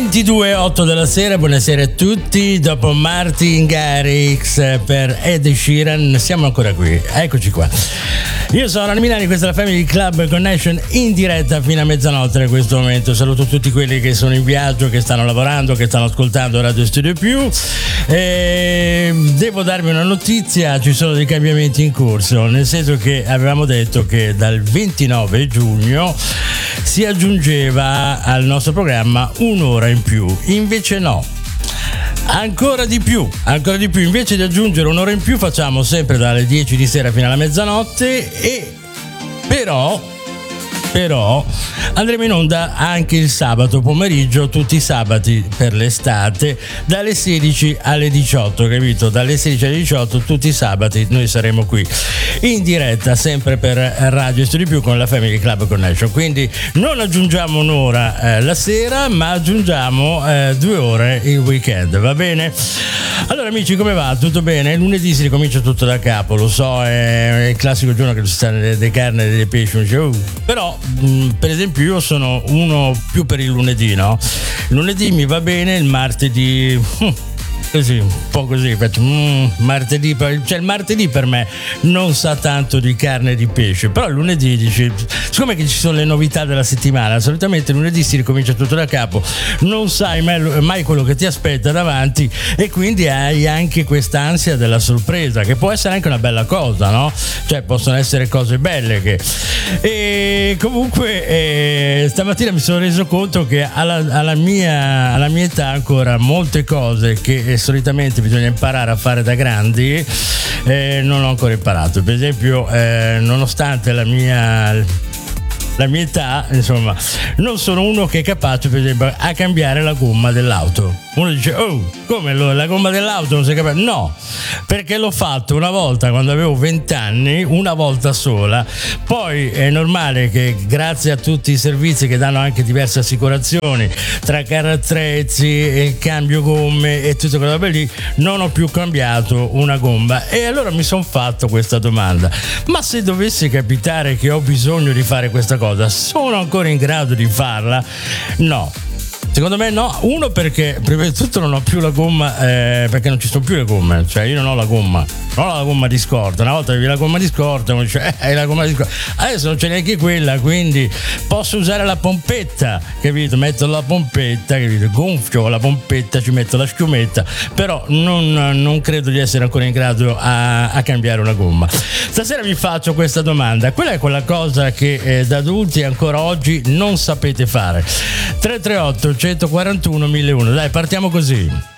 22:08 della sera, buonasera a tutti. Dopo Martin Garrix per Ed Sheeran siamo ancora qui, eccoci qua. Io sono Anna Milani, questa è la Family Club Connection in diretta fino a mezzanotte in questo momento. Saluto tutti quelli che sono in viaggio, che stanno lavorando, che stanno ascoltando Radio Studio Più. Devo darvi una notizia, ci sono dei cambiamenti in corso, nel senso che avevamo detto che dal 29 giugno si aggiungeva al nostro programma un'ora in più, invece no, ancora di più, invece di aggiungere un'ora in più facciamo sempre dalle 10 di sera fino alla mezzanotte e però andremo in onda anche il sabato pomeriggio, tutti i sabati per l'estate, dalle 16 alle 18, capito? Dalle 16 alle 18 tutti i sabati noi saremo qui in diretta sempre per Radio Studio Più con la Family Club Connection, quindi non aggiungiamo un'ora la sera, ma aggiungiamo 2 ore il weekend, va bene? Allora amici, come va? Tutto bene? Lunedì si ricomincia tutto da capo, lo so, è il classico giorno che ci stanno delle carni e delle pesci, però per esempio io sono uno più per il lunedì, no? Il lunedì mi va bene, il martedì così, un po' così, faccio martedì, cioè il martedì per me non sa tanto di carne e di pesce, però il lunedì dici, siccome che ci sono le novità della settimana, solitamente lunedì si ricomincia tutto da capo, non sai mai quello che ti aspetta davanti e quindi hai anche quest'ansia della sorpresa, che può essere anche una bella cosa, no? Cioè possono essere cose belle che... E comunque stamattina mi sono reso conto che alla mia età ancora molte cose che solitamente bisogna imparare a fare da grandi non ho ancora imparato. Per esempio nonostante la mia età, insomma, non sono uno che è capace, per esempio, a cambiare la gomma dell'auto. Uno dice, oh, come la gomma dell'auto non sei capace? No, perché l'ho fatto una volta quando avevo 20 anni, una volta sola. Poi è normale che grazie a tutti i servizi che danno anche diverse assicurazioni, tra carri attrezzi e cambio gomme e tutte quelle robe lì, non ho più cambiato una gomma. E allora mi sono fatto questa domanda: ma se dovesse capitare che ho bisogno di fare questa cosa, sono ancora in grado di farla? No. Secondo me no, uno perché prima di tutto non ho più la gomma, perché non ci sono più le gomme, cioè io non ho la gomma di scorta. Una volta avevi la gomma di scorta, uno dice hai la gomma di scorta, adesso non c'è neanche quella, quindi posso usare la pompetta, capito? Metto la pompetta, capito? Gonfio la pompetta, ci metto la schiumetta, però non credo di essere ancora in grado a cambiare una gomma. Stasera vi faccio questa domanda: qual è quella cosa che da adulti ancora oggi non sapete fare? 338 141 1001, dai, partiamo così.